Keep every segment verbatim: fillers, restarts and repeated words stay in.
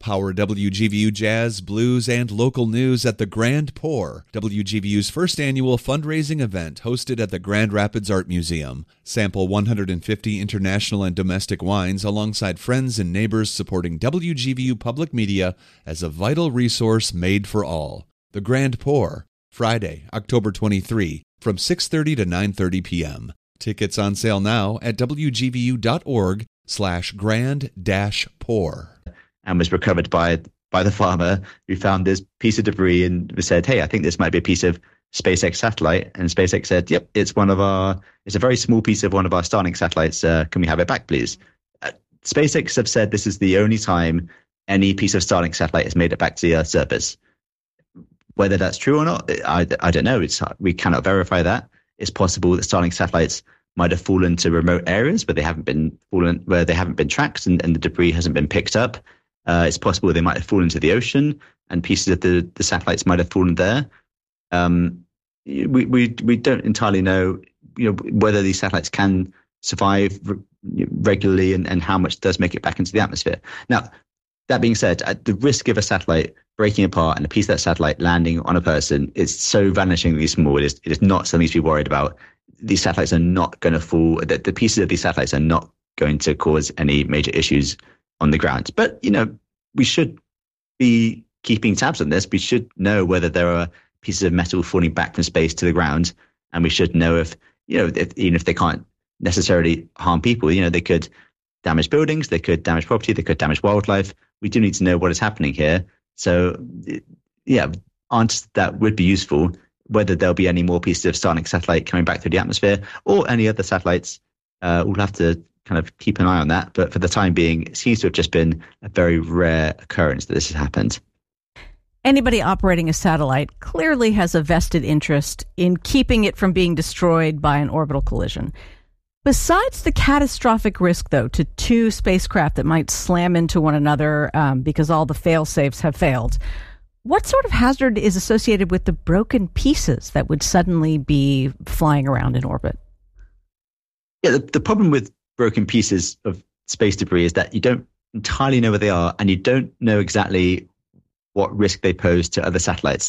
Power W G V U jazz, blues, and local news at the Grand Pour, W G V U's first annual fundraising event hosted at the Grand Rapids Art Museum. Sample one hundred fifty international and domestic wines alongside friends and neighbors supporting W G V U Public Media as a vital resource made for all. The Grand Pour, Friday, October twenty-third, from six thirty to nine thirty p.m. Tickets on sale now at w g v u dot org slash grand dash pour. And was recovered by by the farmer who found this piece of debris and said, hey, I think this might be a piece of SpaceX satellite. And SpaceX said, yep, it's one of our, it's a very small piece of one of our Starlink satellites. Uh, can we have it back, please? Uh, SpaceX have said this is the only time any piece of Starlink satellite has made it back to the Earth's surface. Whether that's true or not, I, I don't know. It's we cannot verify that. It's possible that Starlink satellites might have fallen to remote areas where they haven't been fallen, where they haven't been tracked and, and the debris hasn't been picked up. Uh, it's possible they might have fallen into the ocean and pieces of the, the satellites might have fallen there. Um, we, we we don't entirely know, you know, whether these satellites can survive re- regularly and, and how much does make it back into the atmosphere. Now, that being said, at the risk of a satellite breaking apart and a piece of that satellite landing on a person is so vanishingly small, it is, it is not something to be worried about. These satellites are not going to fall. The, the pieces of these satellites are not going to cause any major issues on the ground. But, you know, we should be keeping tabs on this. We should know whether there are pieces of metal falling back from space to the ground. And we should know if, you know, if, even if they can't necessarily harm people, you know, they could damage buildings, they could damage property, they could damage wildlife. We do need to know what is happening here. So, yeah, answers that would be useful, whether there'll be any more pieces of Starlink satellite coming back through the atmosphere or any other satellites. Uh, we'll have to kind of keep an eye on that. But for the time being, it seems to have just been a very rare occurrence that this has happened. Anybody operating a satellite clearly has a vested interest in keeping it from being destroyed by an orbital collision. Besides the catastrophic risk, though, to two spacecraft that might slam into one another um, because all the fail-safes have failed, what sort of hazard is associated with the broken pieces that would suddenly be flying around in orbit? Yeah, the, the problem with broken pieces of space debris is that you don't entirely know where they are and you don't know exactly what risk they pose to other satellites.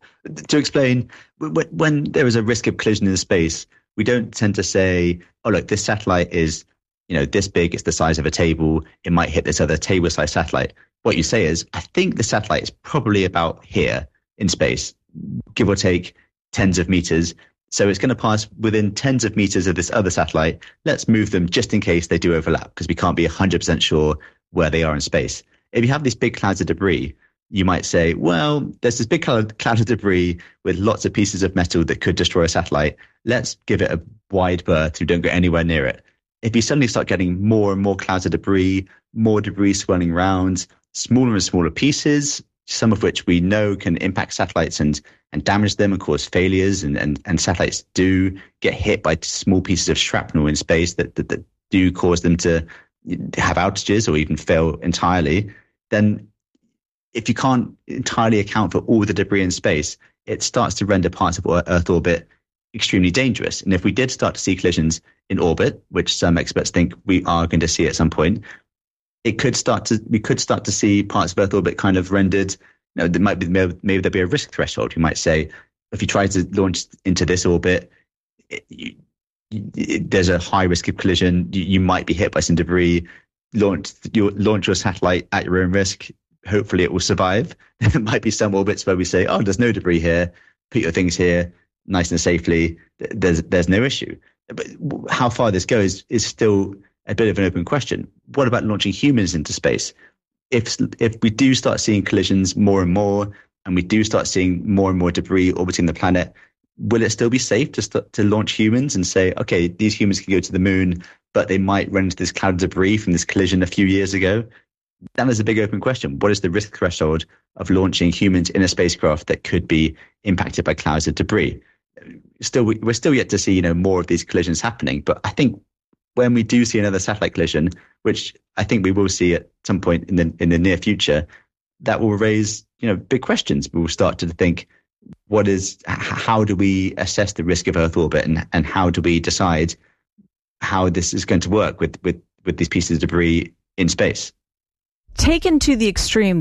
To explain, when there is a risk of collision in space, we don't tend to say, oh, look, this satellite is, you know, this big, it's the size of a table, it might hit this other table-sized satellite. What you say is, I think the satellite is probably about here in space, give or take tens of meters. So it's going to pass within tens of meters of this other satellite. Let's move them just in case they do overlap, because we can't be one hundred percent sure where they are in space. If you have these big clouds of debris, you might say, well, there's this big cloud, cloud of debris with lots of pieces of metal that could destroy a satellite. Let's give it a wide berth so we don't go anywhere near it. If you suddenly start getting more and more clouds of debris, more debris swirling around, smaller and smaller pieces, some of which we know can impact satellites and and damage them and cause failures, and, and, and satellites do get hit by small pieces of shrapnel in space that, that, that do cause them to have outages or even fail entirely, then if you can't entirely account for all the debris in space, it starts to render parts of Earth orbit extremely dangerous. And if we did start to see collisions in orbit, which some experts think we are going to see at some point, it could start to we could start to see parts of Earth orbit kind of rendered. You know, there might be maybe, maybe there'll be a risk threshold. You might say, if you try to launch into this orbit, it, you, it, there's a high risk of collision. You, you might be hit by some debris. Launch your launch your satellite at your own risk. Hopefully, it will survive. There might be some orbits where we say, "Oh, there's no debris here. Put your things here, nice and safely. There's there's no issue." But how far this goes is still a bit of an open question. What about launching humans into space? If if we do start seeing collisions more and more, and we do start seeing more and more debris orbiting the planet, will it still be safe to start to launch humans and say, okay, these humans can go to the moon, but they might run into this cloud of debris from this collision a few years ago? That is a big open question. What is the risk threshold of launching humans in a spacecraft that could be impacted by clouds of debris? Still, we're still yet to see, you know, more of these collisions happening, but I think when we do see another satellite collision, which I think we will see at some point in the in the near future, that will raise, you know, big questions. We will start to think, what is, how do we assess the risk of Earth orbit, and, and how do we decide how this is going to work with, with, with these pieces of debris in space? Taken to the extreme,